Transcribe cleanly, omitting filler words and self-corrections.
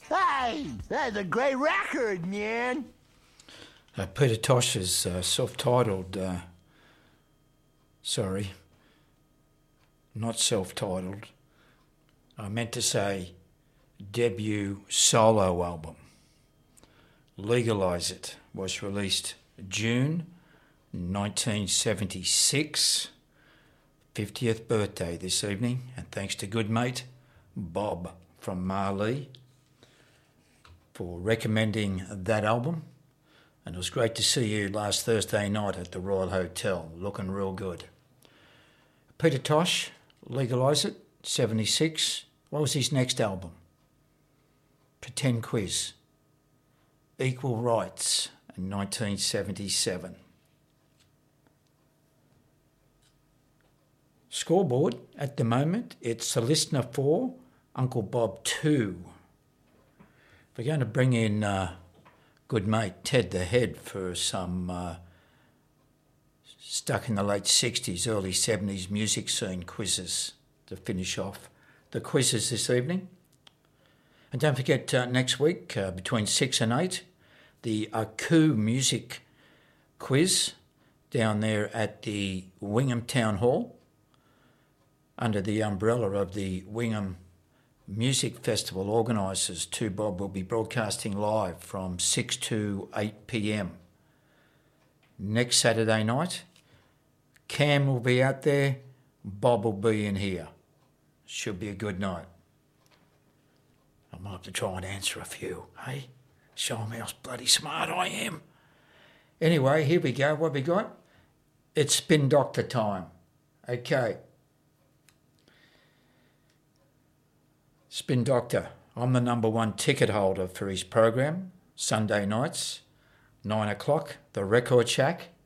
Hey, that's a great record, man. Peter Tosh's self-titled, sorry, not self-titled, I meant to say debut solo album, Legalise It, was released June 1976, 50th birthday this evening, and thanks to good mate Bob from Marlee for recommending that album. And it was great to see you last Thursday night at the Royal Hotel, looking real good. Peter Tosh, Legalise It, 76. What was his next album? Pretend Quiz. Equal Rights in 1977. Scoreboard, at the moment, it's a listener 4, Uncle Bob 2. We're going to bring in good mate Ted the Head for some stuck in the late 60s, early 70s music scene quizzes to finish off the quizzes this evening. And don't forget next week between 6 and 8, the Aku Music Quiz down there at the Wingham Town Hall under the umbrella of the Wingham Music Festival organisers. 2Bob will be broadcasting live from 6 to 8 p.m. Next Saturday night, Cam will be out there, Bob will be in here. Should be a good night. I might have to try and answer a few, hey? Show them how bloody smart I am. Anyway, here we go. What have we got? It's Spin Doctor time. Okay. Spin Doctor, I'm the number 1 ticket holder for his program, Sunday nights, 9 o'clock, the Record Shack.